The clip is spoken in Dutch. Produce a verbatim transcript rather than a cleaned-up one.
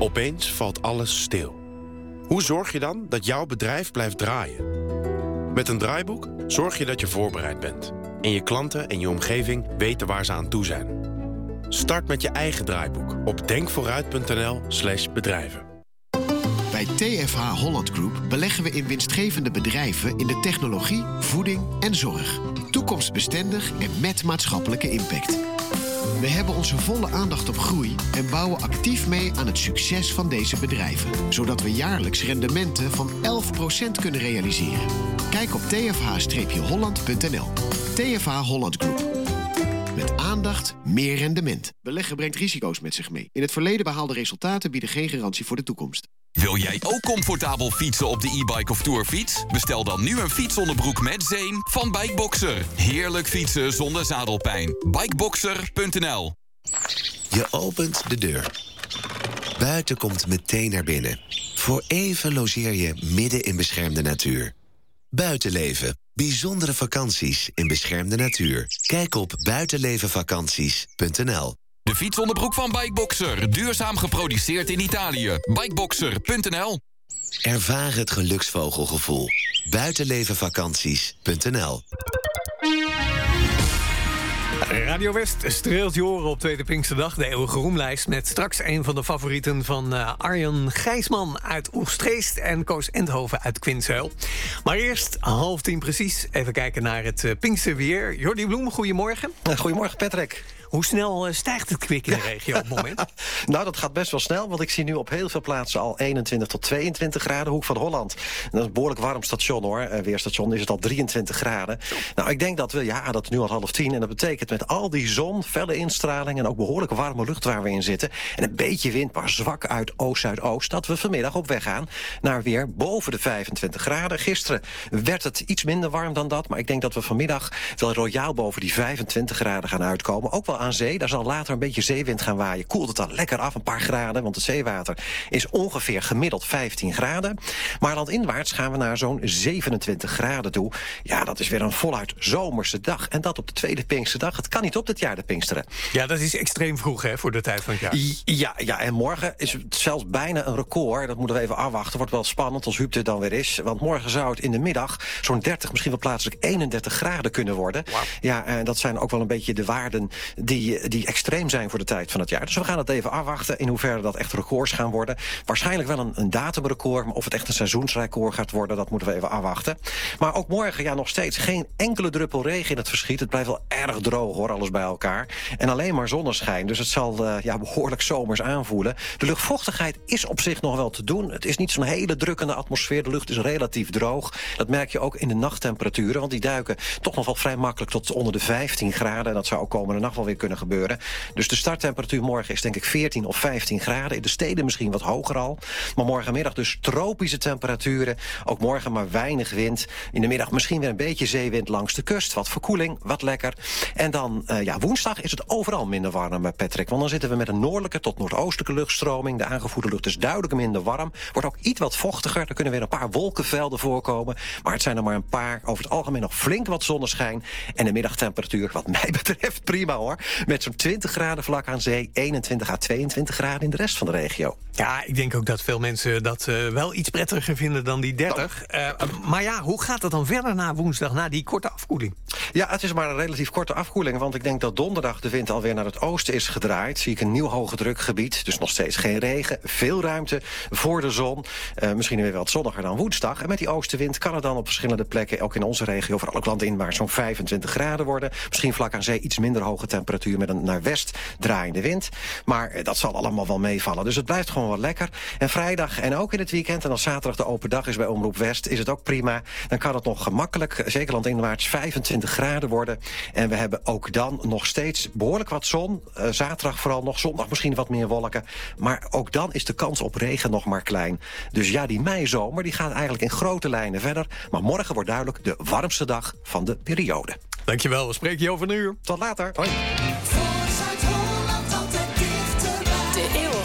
Opeens valt alles stil. Hoe zorg je dan dat jouw bedrijf blijft draaien? Met een draaiboek zorg je dat je voorbereid bent. En je klanten en je omgeving weten waar ze aan toe zijn. Start met je eigen draaiboek op denkvooruit.nl slash bedrijven. Bij T F H Holland Group beleggen we in winstgevende bedrijven in de technologie, voeding en zorg. Toekomstbestendig en met maatschappelijke impact. We hebben onze volle aandacht op groei en bouwen actief mee aan het succes van deze bedrijven. Zodat we jaarlijks rendementen van elf procent kunnen realiseren. Kijk op t f h holland punt n l. T F H Holland Group. Met aandacht, meer rendement. Beleggen brengt risico's met zich mee. In het verleden behaalde resultaten bieden geen garantie voor de toekomst. Wil jij ook comfortabel fietsen op de e-bike of tourfiets? Bestel dan nu een fietsonderbroek met zeem van Bikeboxer. Heerlijk fietsen zonder zadelpijn. Bikeboxer punt n l. Je opent de deur. Buiten komt meteen naar binnen. Voor even logeer je midden in beschermde natuur. Buitenleven. Bijzondere vakanties in beschermde natuur. Kijk op buitenlevenvakanties punt n l. De fietsonderbroek van Bikeboxer. Duurzaam geproduceerd in Italië. Bikeboxer punt n l. Ervaar het geluksvogelgevoel. buitenlevenvakanties punt n l. Radio West streelt je oren op Tweede Pinksterdag. De eeuwige roemlijst met straks een van de favorieten van uh, Arjen Gijsman uit Oegstgeest en Koos Endhoven uit Quinzeil. Maar eerst half tien precies. Even kijken naar het uh, Pinksterweer. Jordi Bloem, goedemorgen. Goedemorgen, Patrick. Hoe snel uh, stijgt het kwik in de regio op het moment? Nou, dat gaat best wel snel, want ik zie nu op heel veel plaatsen al eenentwintig tot tweeëntwintig graden. Hoek van Holland. En dat is een behoorlijk warm station, hoor. Uh, weerstation is het al drieëntwintig graden. Nou, ik denk dat we, ja, dat is nu al half tien. En dat betekent met al die zon, felle instraling en ook behoorlijk warme lucht waar we in zitten. En een beetje wind, maar zwak uit oost-zuidoost. Dat we vanmiddag op weg gaan naar weer boven de vijfentwintig graden. Gisteren werd het iets minder warm dan dat. Maar ik denk dat we vanmiddag wel royaal boven die vijfentwintig graden gaan uitkomen. Ook wel aan zee. Daar zal later een beetje zeewind gaan waaien. Koelt het dan lekker af, een paar graden. Want het zeewater is ongeveer gemiddeld vijftien graden. Maar landinwaarts gaan we naar zo'n zevenentwintig graden toe. Ja, dat is weer een voluit zomerse dag. En dat op de tweede Pinksterdag. Het kan niet op dit jaar, de Pinksteren. Ja, dat is extreem vroeg, hè, voor de tijd van het jaar. Ja, ja, en morgen is het zelfs bijna een record. Dat moeten we even afwachten. Wordt wel spannend als Huub er dan weer is. Want morgen zou het in de middag zo'n dertig, misschien wel plaatselijk eenendertig graden kunnen worden. Wow. Ja, en dat zijn ook wel een beetje de waarden die, die extreem zijn voor de tijd van het jaar. Dus we gaan het even afwachten in hoeverre dat echt records gaan worden. Waarschijnlijk wel een, een datumrecord, maar of het echt een seizoensrecord gaat worden, dat moeten we even afwachten. Maar ook morgen, ja, nog steeds geen enkele druppel regen in het verschiet. Het blijft wel erg droog, hoor, alles bij elkaar. En alleen maar zonneschijn, dus het zal uh, ja, behoorlijk zomers aanvoelen. De luchtvochtigheid is op zich nog wel te doen. Het is niet zo'n hele drukkende atmosfeer. De lucht is relatief droog. Dat merk je ook in de nachttemperaturen, want die duiken toch nog wel vrij makkelijk tot onder de vijftien graden. En dat zou ook komende nacht wel weer kunnen gebeuren. Dus de starttemperatuur morgen is denk ik veertien of vijftien graden. In de steden misschien wat hoger al. Maar morgenmiddag dus tropische temperaturen. Ook morgen maar weinig wind. In de middag misschien weer een beetje zeewind langs de kust. Wat verkoeling, wat lekker. En dan, uh, ja, woensdag is het overal minder warm, Patrick. Want dan zitten we met een noordelijke tot noordoostelijke luchtstroming. De aangevoerde lucht is duidelijk minder warm. Wordt ook iets wat vochtiger. Er kunnen weer een paar wolkenvelden voorkomen. Maar het zijn er maar een paar. Over het algemeen nog flink wat zonneschijn. En de middagtemperatuur, wat mij betreft, prima, hoor. Met zo'n twintig graden vlak aan zee. eenentwintig à tweeëntwintig graden in de rest van de regio. Ja, ik denk ook dat veel mensen dat uh, wel iets prettiger vinden dan die dertig. Uh, maar ja, hoe gaat het dan verder na woensdag, na die korte afkoeling? Ja, het is maar een relatief korte afkoeling. Want ik denk dat donderdag de wind alweer naar het oosten is gedraaid. Zie ik een nieuw hoge drukgebied. Dus nog steeds geen regen. Veel ruimte voor de zon. Uh, misschien weer wat zonniger dan woensdag. En met die oostenwind kan het dan op verschillende plekken, ook in onze regio, vooral ook landinwaarts, zo'n vijfentwintig graden worden. Misschien vlak aan zee iets minder hoge temperatuur met een naar west draaiende wind. Maar uh, dat zal allemaal wel meevallen. Dus het blijft gewoon wel lekker. En vrijdag en ook in het weekend, en als zaterdag de open dag is bij Omroep West, is het ook prima. Dan kan het nog gemakkelijk, zeker landinwaarts, vijfentwintig graden worden. En we hebben ook dan nog steeds behoorlijk wat zon. Uh, zaterdag vooral nog, zondag misschien wat meer wolken. Maar ook dan is de kans op regen nog maar klein. Dus ja, die meizomer die gaat eigenlijk in grote lijnen verder. Maar morgen wordt duidelijk de warmste dag van de periode. Dankjewel, we spreken je over een uur. Tot later. Hoi.